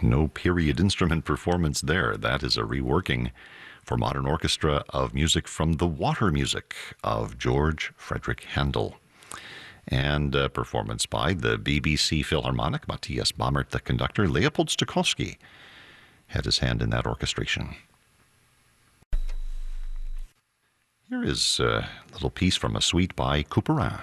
No period instrument performance there. That is a reworking for modern orchestra of music from the Water Music of George Frederick Handel. And a performance by the BBC Philharmonic, Matthias Bammert, the conductor. Leopold Stokowski had his hand in that orchestration. Here is a little piece from a suite by Couperin.